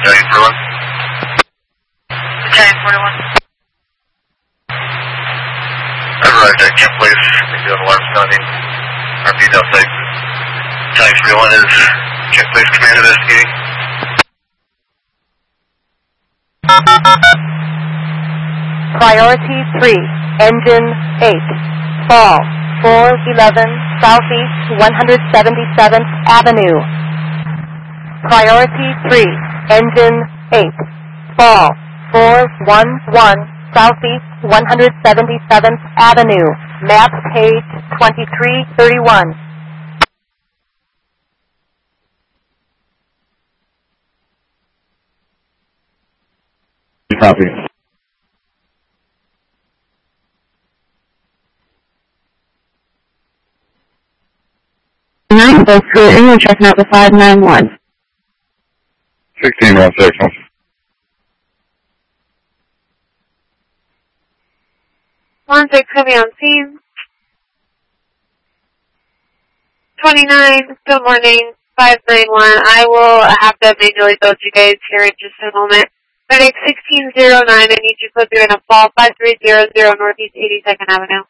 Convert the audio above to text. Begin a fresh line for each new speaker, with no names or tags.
Battalion 41.
Battalion 41.
I've arrived at Camp Place. Maybe on alarm sounding. RP's outside. Battalion 41 is Camp Place Command investigating.
Priority 3, Engine 8, fall 411 Southeast 177th Avenue. Priority 3, Engine 8, fall 411 Southeast 177th Avenue, map page 2331.
Copy. 9 folks, we're checking out the 591.
1616.
16 coming on scene. 29, good morning, 591. I will have to manually build you guys here in just a moment. Medic 1609, I need you to put through in a fall 5300 Northeast 82nd Avenue.